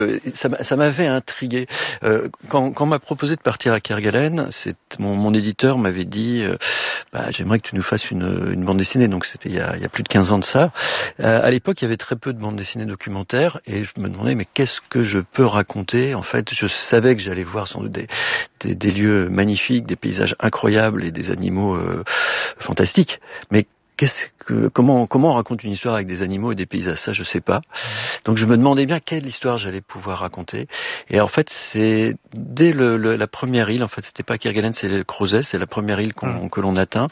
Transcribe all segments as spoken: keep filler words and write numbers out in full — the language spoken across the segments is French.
Euh, ça, ça m'avait intrigué. Euh, quand, quand on m'a proposé de partir à Kerguelen, c'est, mon, mon éditeur m'avait dit euh, bah, j'aimerais que tu nous fasses une, une bande dessinée. Donc c'était il y a, il y a plus de quinze ans de ça. Euh, à l'époque, il y avait très peu de bandes dessinées documentaires et je me demandais mais qu'est-ce que je peux raconter. En fait, je savais que j'allais voir sans doute des, des, des lieux magnifiques, des paysages incroyables et des animaux euh, fantastiques. Mais Qu'est-ce que, comment, comment on raconte une histoire avec des animaux et des paysages? Ça, je sais pas. Donc, je me demandais bien quelle histoire j'allais pouvoir raconter. Et en fait, c'est dès le, le, la première île. En fait, c'était pas Kerguelen, c'est le Crozet, c'est la première île qu'on, mmh. que l'on atteint.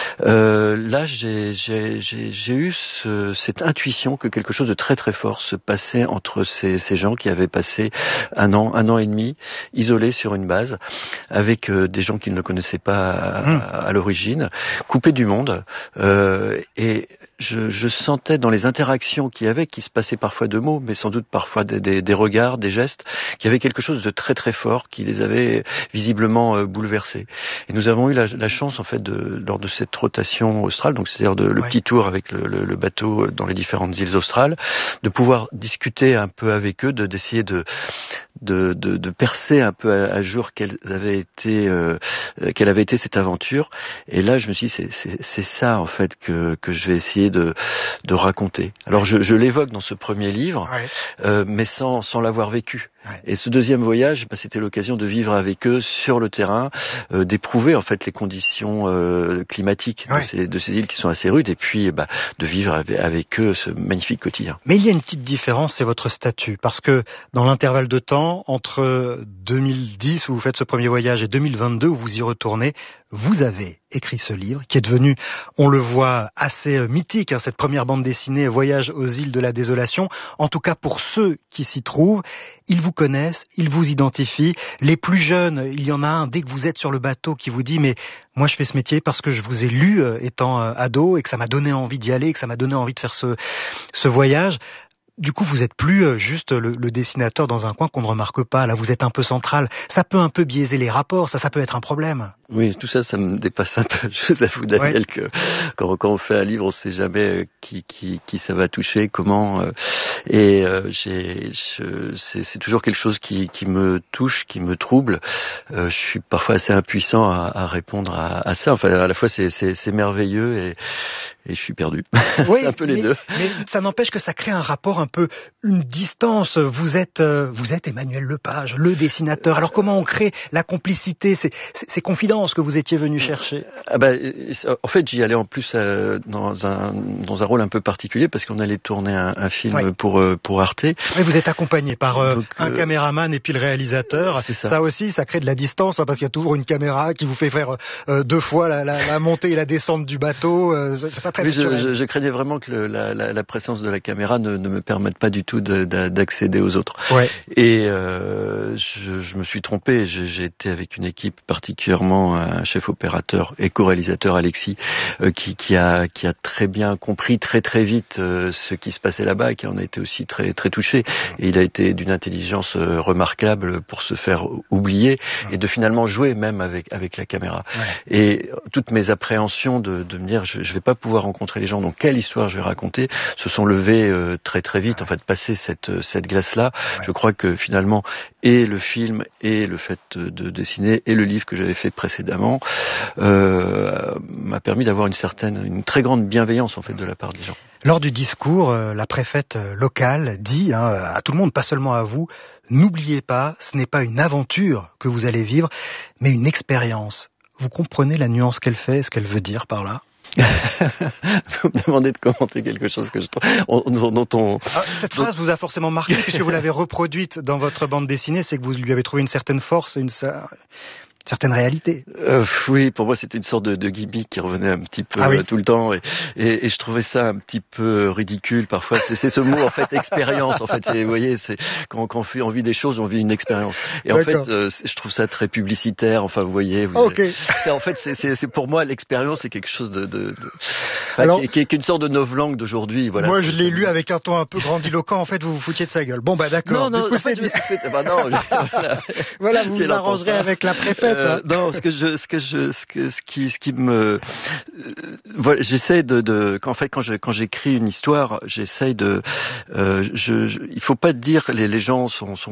Euh, là, j'ai, j'ai, j'ai, j'ai eu ce, cette intuition que quelque chose de très très fort se passait entre ces, ces gens qui avaient passé un an, un an et demi isolés sur une base, avec euh, des gens qu'ils ne connaissaient pas à, mmh. à, à l'origine, coupés du monde. Euh, Et je, je sentais dans les interactions qu'il y avait, qui se passaient parfois de mots, mais sans doute parfois des, des, des regards, des gestes, qu'il y avait quelque chose de très très fort qui les avait visiblement euh, bouleversés. Et nous avons eu la, la chance en fait de, lors de cette rotation australe, donc c'est-à-dire de, le ouais. petit tour avec le, le, le bateau dans les différentes îles australes, de pouvoir discuter un peu avec eux, de d'essayer de de, de, de percer un peu à, à jour quelle avait été euh, quelle avait été cette aventure. Et là, je me suis dit c'est c'est, c'est ça en fait que que je vais essayer de de raconter. Alors je, je l'évoque dans ce premier livre, ouais. euh, mais sans sans l'avoir vécu. Ouais. Et ce deuxième voyage, bah, c'était l'occasion de vivre avec eux sur le terrain, euh, d'éprouver en fait les conditions euh, climatiques ouais. de, ces, de ces îles qui sont assez rudes, et puis bah, de vivre avec, avec eux ce magnifique quotidien. Mais il y a une petite différence, c'est votre statut, parce que dans l'intervalle de temps entre deux mille dix où vous faites ce premier voyage et deux mille vingt-deux où vous y retournez, vous avez écrit ce livre qui est devenu, on le voit, assez mythique, hein, cette première bande dessinée Voyage aux îles de la désolation. En tout cas pour ceux qui s'y trouvent, ils vous connaissent, ils vous identifient. Les plus jeunes, il y en a un dès que vous êtes sur le bateau qui vous dit mais moi je fais ce métier parce que je vous ai lu euh, étant euh, ado et que ça m'a donné envie d'y aller, que ça m'a donné envie de faire ce ce voyage. Du coup, vous êtes plus juste le, le dessinateur dans un coin qu'on ne remarque pas. Là, vous êtes un peu central. Ça peut un peu biaiser les rapports. Ça, ça peut être un problème. Oui, tout ça, ça me dépasse un peu. Je vous avoue, Daniel, ouais. que quand, quand on fait un livre, on ne sait jamais qui, qui, qui ça va toucher, comment. Euh, et euh, j'ai, je, c'est, c'est toujours quelque chose qui, qui me touche, qui me trouble. Euh, je suis parfois assez impuissant à, à répondre à, à ça. Enfin, à la fois, c'est, c'est, c'est merveilleux et, et je suis perdu. Oui, c'est un peu les mais, deux. Mais ça n'empêche que ça crée un rapport un peu, une distance. Vous êtes, euh, vous êtes Emmanuel Lepage, le dessinateur. Alors comment on crée la complicité, ces, ces, ces confidences que vous étiez venu chercher? Ah bah, en fait, j'y allais en plus euh, dans un dans un rôle un peu particulier parce qu'on allait tourner un, un film oui. pour euh, pour Arte. Oui, vous êtes accompagné par euh, Donc, un euh, caméraman et puis le réalisateur. C'est ça. ça aussi, ça crée de la distance hein, parce qu'il y a toujours une caméra qui vous fait faire euh, deux fois la, la, la montée et la descente du bateau. Euh, c'est pas très oui, naturel. Je, je, je craignais vraiment que le, la, la, la présence de la caméra ne, ne me permette pas du tout de, de, d'accéder aux autres. Ouais. Et euh, je, je me suis trompé. J'ai, j'ai été avec une équipe, particulièrement un chef opérateur et co-réalisateur Alexis, euh, qui, qui a qui a très bien compris très très vite euh, ce qui se passait là-bas et qui en a été aussi très très touché. Et il a été d'une intelligence euh, remarquable pour se faire oublier et de finalement jouer même avec avec la caméra. Ouais. Et toutes mes appréhensions de, de me dire je, je vais pas pouvoir rencontrer les gens, donc quelle histoire je vais raconter, se sont levées euh, très très vite. En fait, passer cette cette glace-là, ouais. je crois que finalement et le film et le fait de dessiner et le livre que j'avais fait précédemment euh, m'a permis d'avoir une certaine, une très grande bienveillance en fait de la part des gens. Lors du discours, euh, la préfète locale dit hein, à tout le monde, pas seulement à vous, n'oubliez pas, ce n'est pas une aventure que vous allez vivre, mais une expérience. Vous comprenez la nuance qu'elle fait, ce qu'elle veut dire par là? Vous me demandez de commenter quelque chose que je trouve, on, dont on... Ah, cette phrase vous a forcément marqué puisque vous l'avez reproduite dans votre bande dessinée, c'est que vous lui avez trouvé une certaine force et une certaine réalité. Euh, oui, pour moi c'était une sorte de, de gimmick qui revenait un petit peu ah oui. euh, tout le temps et, et, et je trouvais ça un petit peu ridicule parfois. C'est, c'est ce mot en fait, expérience en fait. C'est, vous voyez, c'est quand, quand on, fait, on vit des choses, on vit une expérience. Et D'accord. en fait, euh, je trouve ça très publicitaire. Enfin, vous voyez. Vous okay. c'est, en fait, c'est, c'est, c'est pour moi l'expérience, c'est quelque chose de, de, de Alors, qui, qui est une sorte de novlangue d'aujourd'hui. Voilà. Moi, je l'ai lu avec un ton un peu grandiloquent. En fait, vous vous foutiez de sa gueule. Bon, bah d'accord. Non, non. Du coup, en fait, c'est... je... bah, non. voilà. voilà, vous vous arrangerez avec la préfète. Euh, hein. Non, ce que je, ce que je, ce que, ce qui, ce qui me, euh, voilà, j'essaie de, de, qu'en fait, quand je, quand j'écris une histoire, j'essaie de, euh, je, je, il faut pas dire les, les gens sont, sont